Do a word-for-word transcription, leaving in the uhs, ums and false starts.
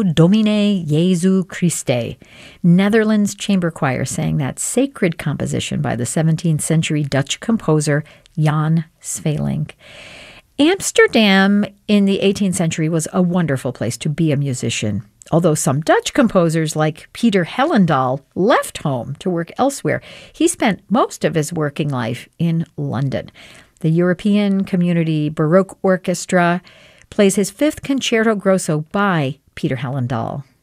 Domine Jesu Christe. Netherlands Chamber Choir sang that sacred composition by the seventeenth century Dutch composer Jan Sweelinck. Amsterdam in the eighteenth century was a wonderful place to be a musician, although some Dutch composers like Peter Hellendaal left home to work elsewhere. He spent most of his working life in London. The European Community Baroque Orchestra plays his fifth Concerto Grosso by Peter Hellendaal.